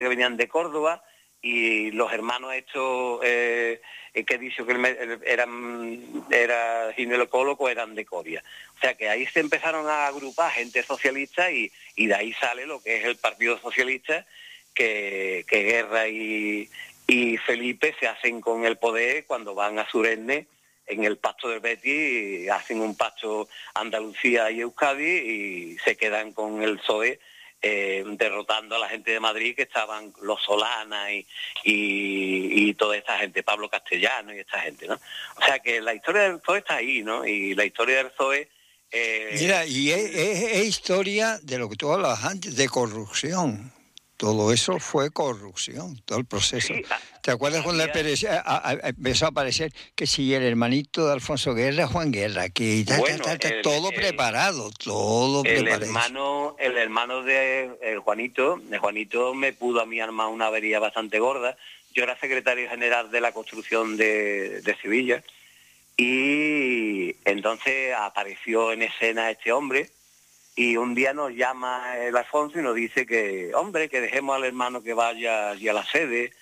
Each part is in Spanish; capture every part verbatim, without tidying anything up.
que venían de Córdoba, y los hermanos estos eh, que he dicho que eran era ginecólogos eran de Coria. O sea que ahí se empezaron a agrupar gente socialista y, y de ahí sale lo que es el Partido Socialista, que, que Guerra y, y Felipe se hacen con el poder cuando van a Suresnes en el pacto del Betis, hacen un pacto Andalucía y Euskadi y se quedan con el P S O E. Eh, derrotando a la gente de Madrid, que estaban los Solana y, y, y toda esta gente, Pablo Castellano y esta gente, ¿no? O sea que la historia del P S O E está ahí, ¿no? Y la historia del P S O E... Eh, Mira, y es, es, es historia de lo que tú hablabas antes, de corrupción. Todo eso fue corrupción, todo el proceso. Sí, ¿te acuerdas cuando había... a, a, empezó a aparecer que si el hermanito de Alfonso Guerra, Juan Guerra, que ta, bueno, ta, ta, ta, el, todo el, preparado, todo el preparado. Hermano, el hermano de el Juanito, de Juanito me pudo a mí armar una avería bastante gorda. Yo era secretario general de la construcción de, de Sevilla y entonces apareció en escena este hombre. Y un día nos llama el Alfonso y nos dice que, hombre, que dejemos al hermano que vaya allí a la sede,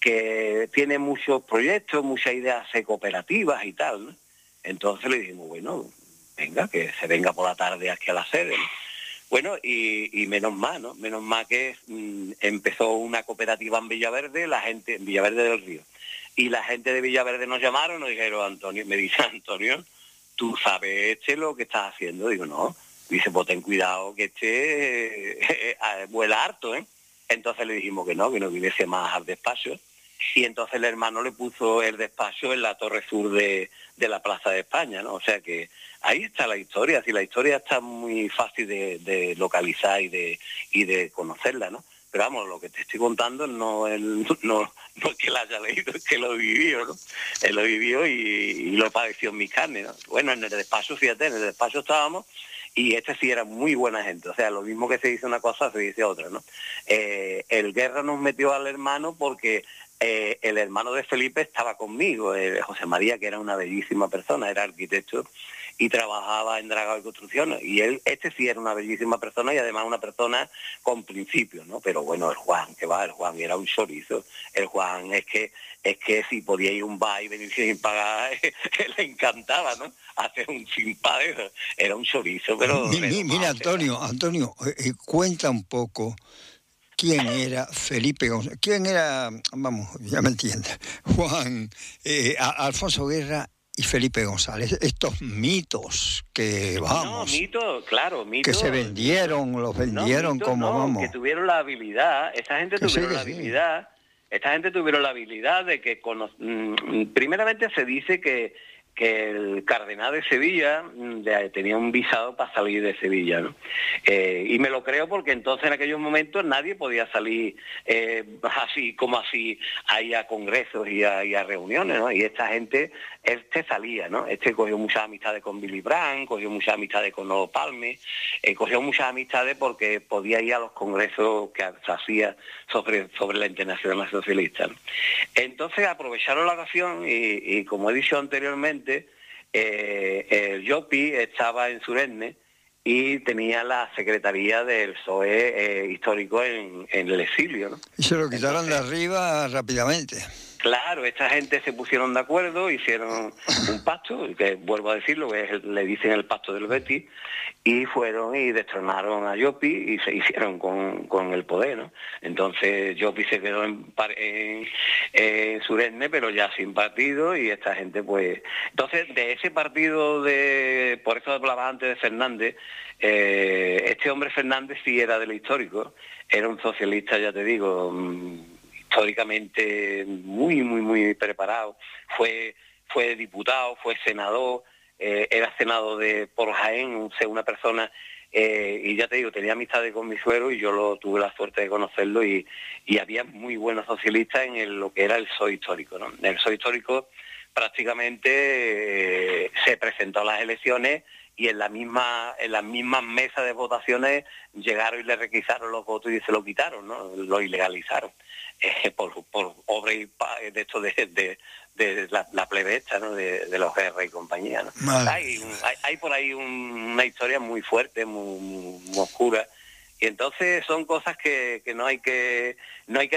que tiene muchos proyectos, muchas ideas cooperativas y tal, ¿no? Entonces le dijimos, bueno, venga, que se venga por la tarde aquí a la sede, ¿no? Bueno, y, y menos mal, ¿no? Menos mal que mmm, empezó una cooperativa en Villaverde, la gente, en Villaverde del Río. Y la gente de Villaverde nos llamaron y nos dijeron, Antonio, me dice, Antonio, ¿tú sabes este lo que estás haciendo? Digo, no. Dice, pues ten cuidado que este eh, eh, vuela harto, ¿eh? Entonces le dijimos que no, que no viniese más al despacho. Y entonces el hermano le puso el despacho en la torre sur de, de la Plaza de España, ¿no? O sea que ahí está la historia. Si la historia está muy fácil de, de localizar y de, y de conocerla, ¿no? Pero vamos, lo que te estoy contando no es, no, no es que la haya leído, es que lo vivió, ¿no? Él lo vivió y, y lo padeció en mi carne, ¿no? Bueno, en el despacho, fíjate, en el despacho estábamos. Y este sí era muy buena gente, o sea, lo mismo que se dice una cosa, se dice otra, ¿no? Eh, el Guerra nos metió al hermano porque eh, el hermano de Felipe estaba conmigo, eh, José María, que era una bellísima persona, era arquitecto y trabajaba en Dragado y Construcciones. Y él, este sí era una bellísima persona y además una persona con principios, ¿no? Pero bueno, el Juan, que va, el Juan era un chorizo. El Juan es que es que si podía ir a un bar y venir sin pagar, le encantaba, ¿no? Hacer un sin pagar, era un chorizo, pero... Mi, mi, mira, Antonio, Antonio, eh, cuenta un poco quién era Felipe González, quién era, vamos, ya me entiendes, Juan, eh, a, Alfonso Guerra y Felipe González, estos mitos que, vamos... No, mitos, claro, mitos... Que se vendieron, los vendieron no, mitos, como, no, vamos... que tuvieron la habilidad, esa gente que tuvieron sí, la habilidad, sí. esta gente tuvieron la habilidad de que, cono... primeramente se dice que, que el cardenal de Sevilla de, tenía un visado para salir de Sevilla, ¿no? Eh, y me lo creo porque entonces en aquellos momentos nadie podía salir eh, así como así ahí a congresos y a, y a reuniones, ¿no? Y esta gente, este salía, ¿no? Este cogió muchas amistades con Billy Brandt, cogió muchas amistades con Olo Palme, eh, cogió muchas amistades porque podía ir a los congresos que se hacía sobre, sobre la Internacional Socialista, ¿no? Entonces aprovecharon la ocasión y, y como he dicho anteriormente, Eh, el Yopi estaba en Suresnes y tenía la secretaría del P S O E eh, histórico en, en el exilio, ¿no? Y se lo quitaron Entonces, de arriba rápidamente. Claro, esta gente se pusieron de acuerdo, hicieron un pacto, que vuelvo a decirlo, que es, le dicen el pacto del Betis, y fueron y destronaron a Yopi y se hicieron con, con el poder, ¿no? Entonces Yopi se quedó en, en, en Suresnes, pero ya sin partido, y esta gente pues... Entonces, de ese partido, de por eso hablaba antes de Fernández, eh, este hombre Fernández sí era del histórico, era un socialista, ya te digo... históricamente muy, muy, muy preparado. Fue, fue diputado, fue senador, eh, era senador de por Jaén, una persona, eh, y ya te digo, tenía amistades con mi suegro y yo lo tuve la suerte de conocerlo y, y había muy buenos socialistas en el, lo que era el P S O E histórico, ¿no? El P S O E histórico prácticamente eh, se presentó a las elecciones y en la misma en las mismas mesas de votaciones llegaron y le requisaron los votos y se lo quitaron, ¿no? Lo ilegalizaron. Eh, por, por obra y de esto de, de, de la, la plebe esta, ¿no? de, de los Guerra y compañía, ¿no? Hay, hay, hay por ahí un, una historia muy fuerte, muy, muy, muy oscura, Y entonces son cosas que, que no hay que no hay que